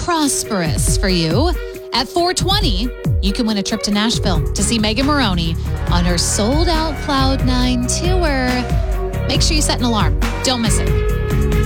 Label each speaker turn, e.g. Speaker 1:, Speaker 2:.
Speaker 1: prosperous for you. At 4:20, you can win a trip to Nashville to see Megan Moroney on her sold-out Cloud9 tour. Make sure you set an alarm. Don't miss it.